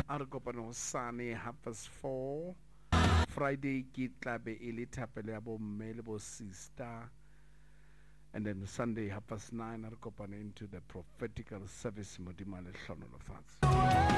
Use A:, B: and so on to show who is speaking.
A: a re kopane hosane 4:30. Friday ke tla be e le thapelo ya bomme le bo sister, and then Sunday 9:30 a re kopane into the prophetical service modimo a le hlonolofatse.